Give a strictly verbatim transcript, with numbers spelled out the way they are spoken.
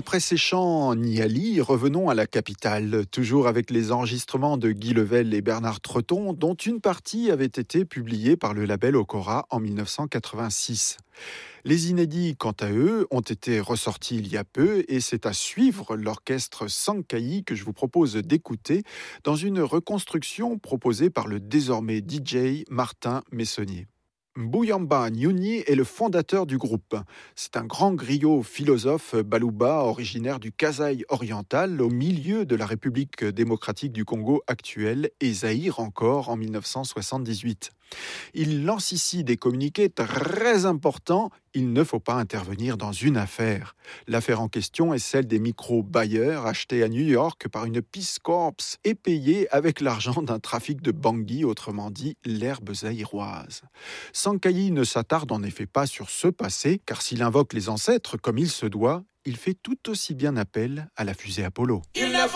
Après ces chants Niali, revenons à la capitale, toujours avec les enregistrements de Guy Level et Bernard Treton, dont une partie avait été publiée par le label Okora en mille neuf cent quatre-vingt-six. Les inédits, quant à eux, ont été ressortis il y a peu et c'est à suivre l'orchestre Sankhaï que je vous propose d'écouter dans une reconstruction proposée par le désormais D J Martin Messonnier. Bouyamba Nyuni est le fondateur du groupe. C'est un grand griot philosophe balouba originaire du Kasaï oriental au milieu de la République démocratique du Congo actuelle et Zaïre encore en mille neuf cent soixante-dix-huit. Il lance ici des communiqués très importants. Il ne faut pas intervenir dans une affaire. L'affaire en question est celle des micros Bayer achetés à New York par une Peace Corps et payés avec l'argent d'un trafic de bangui, autrement dit l'herbe zaïroise. Sankhaï ne s'attarde en effet pas sur ce passé, car s'il invoque les ancêtres comme il se doit, il fait tout aussi bien appel à la fusée Apollo. Il ne faut